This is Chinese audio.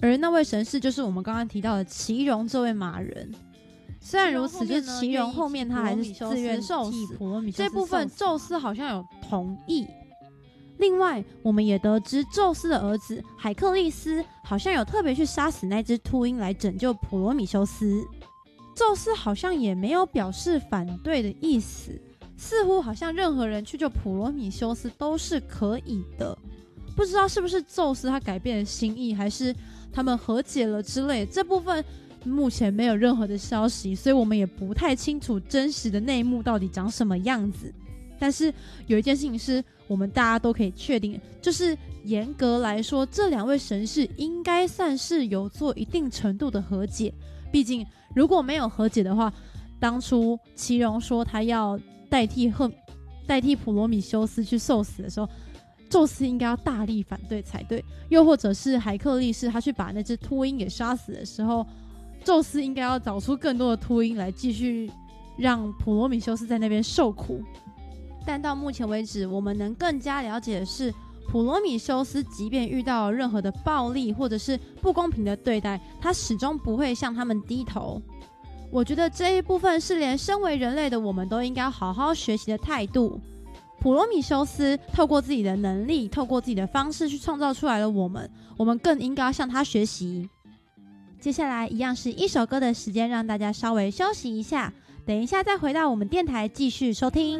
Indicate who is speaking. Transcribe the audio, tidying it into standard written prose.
Speaker 1: 而那位神士就是我们刚刚提到的奇荣这位马人。虽然如此，就是奇荣后面他还是自愿受死，这部分宙斯好像有同意。另外，我们也得知宙斯的儿子海克力斯好像有特别去杀死那只秃鹰来拯救普罗米修斯。宙斯好像也没有表示反对的意思，似乎好像任何人去救普罗米修斯都是可以的。不知道是不是宙斯他改变了心意，还是他们和解了之类的，这部分目前没有任何的消息，所以我们也不太清楚真实的内幕到底长什么样子。但是有一件事情是我们大家都可以确定的，就是严格来说这两位神士应该算是有做一定程度的和解。毕竟如果没有和解的话，当初奇荣说他要代替普罗米修斯去受死的时候，宙斯应该要大力反对才对。又或者是海克力士他去把那只秃鹰给杀死的时候，宙斯应该要找出更多的秃鹰来继续让普罗米修斯在那边受苦。但到目前为止，我们能更加了解的是，普罗米修斯即便遇到任何的暴力或者是不公平的对待，他始终不会向他们低头。我觉得这一部分是连身为人类的我们都应该好好学习的态度。普罗米修斯透过自己的能力，透过自己的方式去创造出来了我们更应该向他学习。接下来一样是一首歌的时间，让大家稍微休息一下，等一下再回到我们电台继续收听。